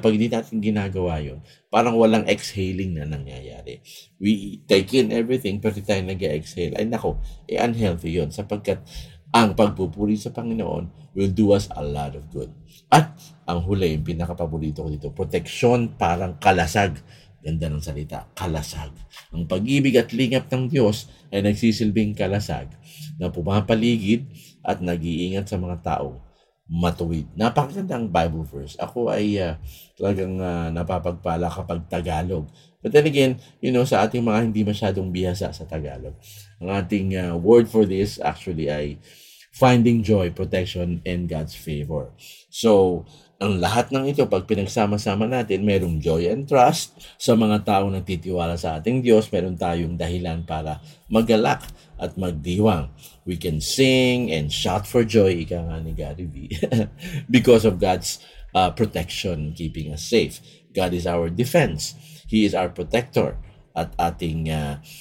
kapag hindi natin ginagawa yun, parang walang exhaling na nangyayari. We take in everything, pero tayo nag-exhale. Ay nako, unhealthy yun sapagkat ang pagpupuri sa Panginoon will do us a lot of good. At ang huli, yung pinakapaborito ko dito, proteksyon parang kalasag. Ganda ng salita, kalasag. Ang pag-ibig at lingap ng Diyos ay nagsisilbing kalasag na pumapaligid at nag-iingat sa mga tao matuwid. Napakagandang Bible verse. Ako ay talagang napapagpala kapag Tagalog. But then again, sa ating mga hindi masyadong bihasa sa Tagalog, ang ating word for this actually ay finding joy, protection, and God's favor. So, ang lahat ng ito, pag pinagsama-sama natin, merong joy and trust sa mga taong nagtitiwala sa ating Diyos. Meron tayong dahilan para magalak at magdiwang. We can sing and shout for joy, ika nga ni Gary V, because of God's protection, keeping us safe. God is our defense. He is our protector at ating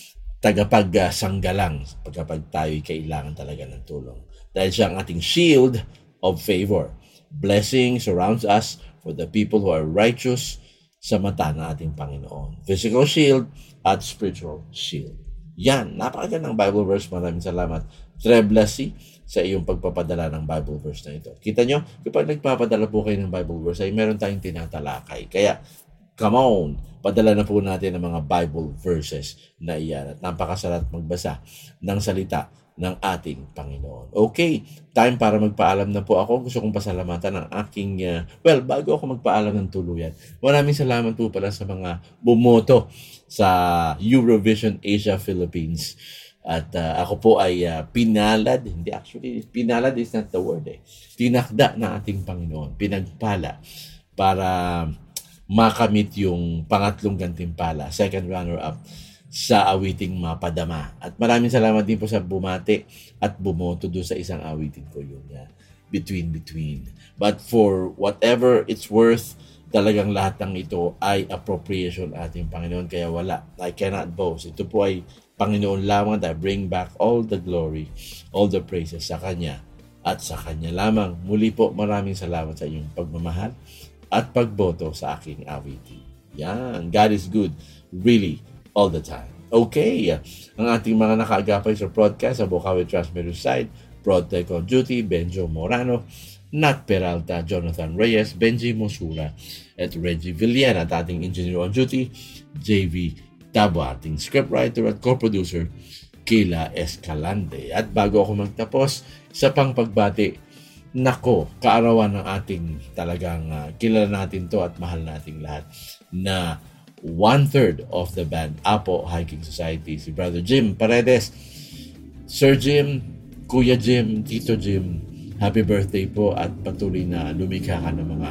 tagapagsanggalang kapag tayo'y kailangan talaga ng tulong. Dahil siya ang ating shield of favor. Blessing surrounds us for the people who are righteous sa mata ng ating Panginoon. Physical shield at spiritual shield. Yan, napakagandang Bible verse. Maraming salamat, Treblasi, sa iyong pagpapadala ng Bible verse na ito. Kita nyo, kapag nagpapadala po kayo ng Bible verse, ay meron tayong tinatalakay. Kaya, come on, padala na po natin ang mga Bible verses na iyan. At napakasarap magbasa ng salita ng ating Panginoon. Okay, time para magpaalam na po ako. Gusto kong pasalamatan ang aking, bago ako magpaalam ng tuluyan, maraming salamat po pala sa mga bumoto sa Eurovision Asia Philippines. At ako po ay pinalad, hindi actually, pinalad is not the word tinakda na ating Panginoon, pinagpala para makamit yung pangatlong gantimpala, second runner-up sa awiting Mapadama. At maraming salamat din po sa bumati at bumoto doon sa isang awitin ko yun. Between. But for whatever it's worth, talagang lahat ng ito ay appropriation ating Panginoon. Kaya wala. I cannot boast. Ito po ay Panginoon lamang that bring back all the glory, all the praises sa Kanya at sa Kanya lamang. Muli po, maraming salamat sa inyong pagmamahal at pagboto sa aking awitin. Yan. God is good. Really. All the time. Okay. Ang ating mga nakaagapay sa broadcast sa Bukawi Transmitter Side, Broadtech on Duty, Benjo Morano, Nat Peralta, Jonathan Reyes, Benji Mosura, at Reggie Villan, at ating engineer on duty, JV Tabo, ating scriptwriter at co-producer, Kila Escalante. At bago ako magtapos sa pangpagbati, nako, kaarawan ng ating talagang kilala natin to at mahal nating lahat na 1/3 of the band Apo Hiking Society, si Brother Jim Paredes. Sir Jim, Kuya Jim, Tito Jim, happy birthday po at patuloy na lumikha ka ng mga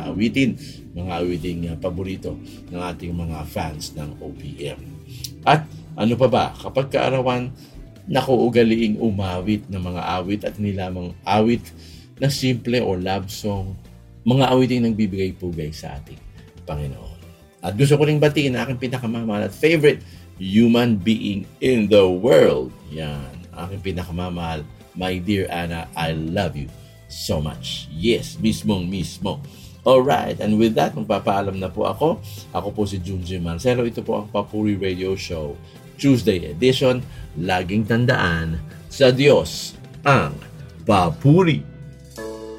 awiting paborito ng ating mga fans ng OPM. At ano pa ba, kapag kaarawan, ugaliing umawit ng mga awit at hindi lamang awit na simple o love song, mga awiting nagbibigay pugay sa ating Panginoon. At gusto ko ring batiin na aking pinakamamahal at favorite human being in the world. Yan, aking pinakamamahal, my dear Anna, I love you so much. Yes, mismo. Alright, and with that, magpapaalam na po ako. Ako po si Junji Marcelo. Ito po ang Papuri Radio Show, Tuesday edition. Laging tandaan, sa Diyos ang papuri.